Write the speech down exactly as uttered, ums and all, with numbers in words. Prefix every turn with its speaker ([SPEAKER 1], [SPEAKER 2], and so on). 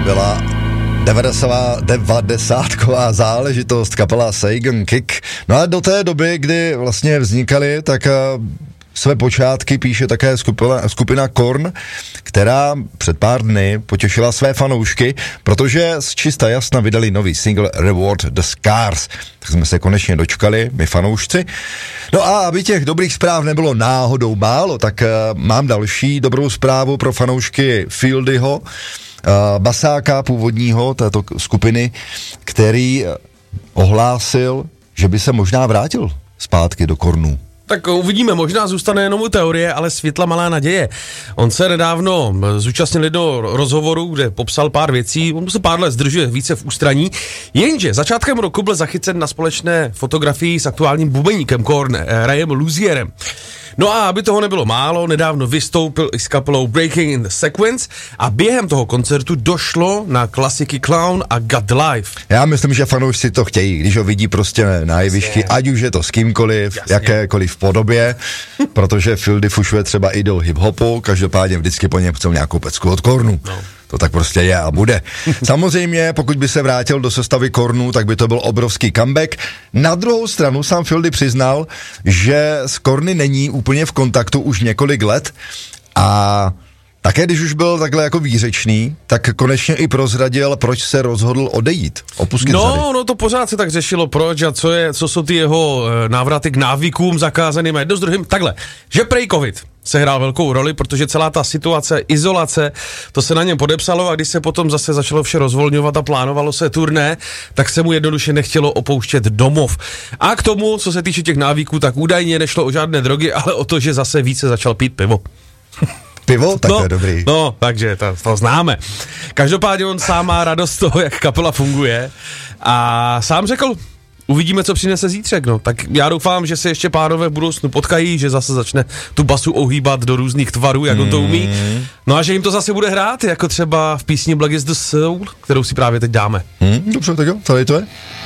[SPEAKER 1] byla devadesátková záležitost, kapela Sagan Kick. No a do té doby, kdy vlastně vznikaly, tak své počátky píše také skupina, skupina Korn, která před pár dny potěšila své fanoušky, protože z čista jasna vydali nový single Reward the Scars. Tak jsme se konečně dočkali, my fanoušci. No a aby těch dobrých zpráv nebylo náhodou málo, tak uh, mám další dobrou zprávu pro fanoušky Fieldyho, uh, basáka původního této skupiny, který ohlásil, že by se možná vrátil zpátky do Kornů.
[SPEAKER 2] Tak uvidíme, možná zůstane jenom u teorie, ale světla malá naděje. On se nedávno zúčastnil do rozhovoru, kde popsal pár věcí, on se pár let zdržuje více v ústraní, jenže začátkem roku byl zachycen na společné fotografii s aktuálním bubeníkem Korn, Rayem Luzierem. No a aby toho nebylo málo, nedávno vystoupil i s kapelou Breaking in the Sequence a během toho koncertu došlo na klasiky Clown a God Life.
[SPEAKER 1] Já myslím, že fanoušci to chtějí, když ho vidí prostě na jevišti, ať už je to s kýmkoliv, jasně, jakékoliv podobě, protože Fieldy fušuje třeba idol hip-hopu, každopádně vždycky po něm chcou nějakou pecku od Kornu. No. To tak prostě je a bude. Samozřejmě, pokud by se vrátil do sestavy Kornů, tak by to byl obrovský comeback. Na druhou stranu sám Fieldy přiznal, že s Korny není úplně v kontaktu už několik let a také když už byl takhle jako výřečný, tak konečně i prozradil, proč se rozhodl odejít, opustit
[SPEAKER 2] No,
[SPEAKER 1] řady.
[SPEAKER 2] no to pořád se tak řešilo, proč a co, je, co jsou ty jeho e, návraty k návykům zakázaným a jedno s druhým. Takhle, že prej covid sehrál velkou roli, protože celá ta situace, izolace, to se na něm podepsalo a když se potom zase začalo vše rozvolňovat a plánovalo se turné, tak se mu jednoduše nechtělo opouštět domov. A k tomu, co se týče těch návyků, tak údajně nešlo o žádné drogy, ale o to, že zase více začal pít pivo.
[SPEAKER 1] Pivo? Tak
[SPEAKER 2] no,
[SPEAKER 1] to je dobrý.
[SPEAKER 2] No, takže to, to známe. Každopádně on sám má radost z toho, jak kapela funguje a sám řekl, uvidíme, co přinese zítřek, no. Tak já doufám, že se ještě pánové v budoucnu potkají, že zase začne tu basu ohýbat do různých tvarů, jak on to umí. No a že jim to zase bude hrát, jako třeba v písni Black is the Soul, kterou si právě teď dáme.
[SPEAKER 1] Hmm, dobře, tak jo, tady to je.